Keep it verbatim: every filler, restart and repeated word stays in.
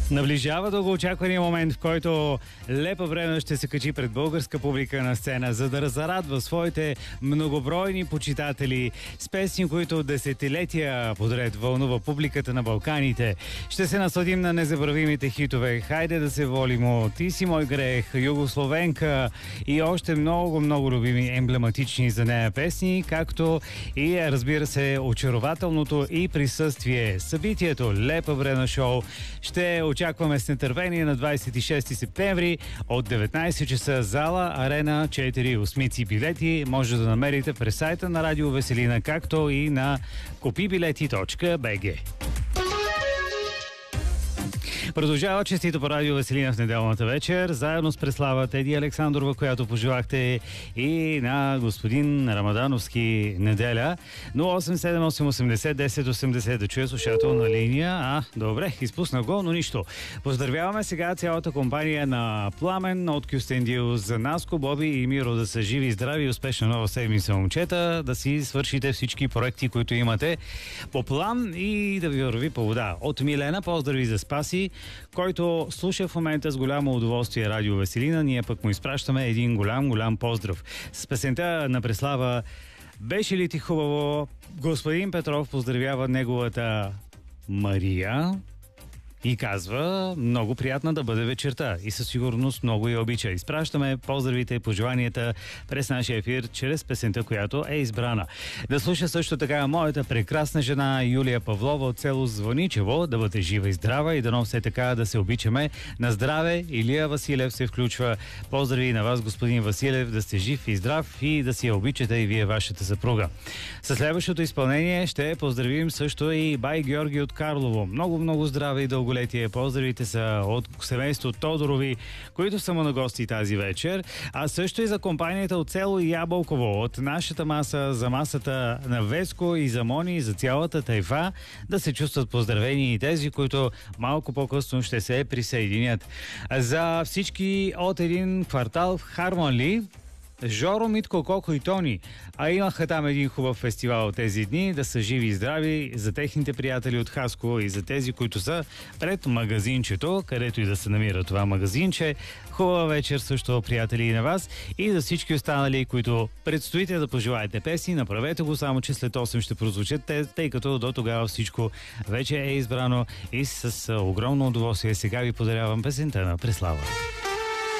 Наближава дългоочаквания момент, в който Лепа Брена ще се качи пред българска публика на сцена, за да зарадва своите многобройни почитатели с песни, които десетилетия подред вълнува публиката на Балканите. Ще се насладим на незабравимите хитове "Хайде да се волимо", "Ти си мой грех", "Югословенка" и още много, много любими емблематични за нея песни, както и, разбира се, очарователното и присъствие. Събитието Лепа Брена шоу ще очакваме с нетърпение на двадесет и шести септември от деветнадесет часа, зала Арена четири. Осмици билети може да намерите през сайта на Радио Веселина, както и на купибилети точка би джи. Продължава честито по Радио Веселина в неделната вечер, заедно с Преслава Теди Александрова, която пожелахте, и на господин Рамадановски неделя. нула осем седем осем осемдесет десет осемдесет да чуя слушател на линия. А, добре, изпусна го, но нищо. Поздравяваме сега цялата компания на Пламен от Кюстендил, за Наско, Боби и Миро да са живи, здрави и успешна нова седмица, момчета, да си свършите всички проекти, които имате по план и да ви върви по вода. От Милена поздрави за Спаси, който слуша в момента с голямо удоволствие Радио Веселина. Ние пък му изпращаме един голям, голям поздрав. С песента на Преслава "Беше ли ти хубаво", господин Петров поздравява неговата Мария и казва: много приятна да бъде вечерта и със сигурност много я обича. Изпращаме поздравите и пожеланията през нашия ефир чрез песента, която е избрана. Да слуша също така моята прекрасна жена Юлия Павлова от село Звъничево. Да бъде жива и здрава и дано все така да се обичаме. На здраве! Илия Василев се включва. Поздрави на вас, господин Василев, да сте жив и здрав и да си я обичате и вие, вашата съпруга. Със следващото изпълнение ще поздравим също и бай Георги от Карлово. Много, много здраве и дълголетие. Поздравите са от семейство Тодорови, които са му на гости тази вечер, а също и за компанията от село Ябълково, от нашата маса, за масата на Веско и за Мони, и за цялата тайфа, да се чувстват поздравени и тези, които малко по-късно ще се присъединят. За всички от един квартал в Хармонли, Жоро, Митко, Коко и Тони, а имаха там един хубав фестивал тези дни, да са живи и здрави, за техните приятели от Хасково и за тези, които са пред магазинчето, където и да се намира това магазинче. Хубава вечер също, приятели, и на вас, и за всички останали, които предстоите да пожелаете песни, направете го, само че след осем ще прозвучат, тъй като до тогава всичко вече е избрано и с огромно удоволствие сега ви подарявам песента на Преслава.